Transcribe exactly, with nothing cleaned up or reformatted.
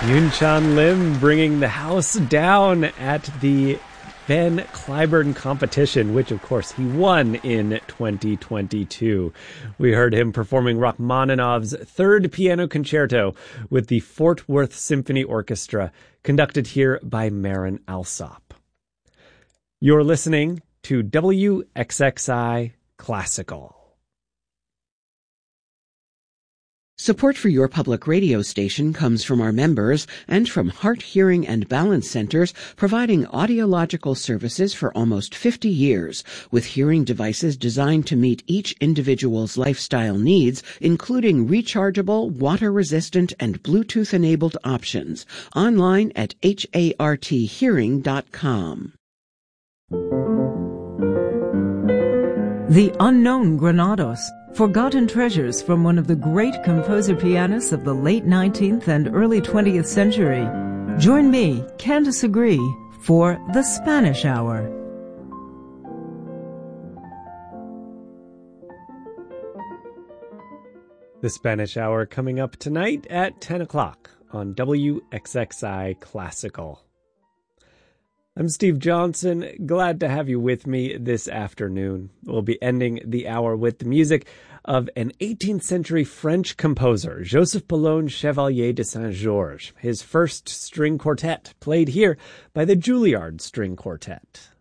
Yoon-chan Lim bringing the house down at the Van Cliburn competition, which of course he won in twenty twenty-two. We heard him performing Rachmaninoff's Third Piano Concerto with the Fort Worth Symphony Orchestra, conducted here by Marin Alsop. You're listening to W X X I Classical. Support for your public radio station comes from our members and from Heart, Hearing, and Balance Centers, providing audiological services for almost fifty years, with hearing devices designed to meet each individual's lifestyle needs, including rechargeable, water-resistant, and Bluetooth-enabled options. Online at hart hearing dot com. The Unknown Granados, forgotten treasures from one of the great composer-pianists of the late nineteenth and early twentieth century. Join me, Candace Agree, for The Spanish Hour. The Spanish Hour coming up tonight at ten o'clock on W X X I Classical. I'm Steve Johnson, glad to have you with me this afternoon. We'll be ending the hour with the music of an eighteenth century French composer, Joseph Polon Chevalier de Saint-Georges, his first string quartet, played here by the Juilliard String Quartet.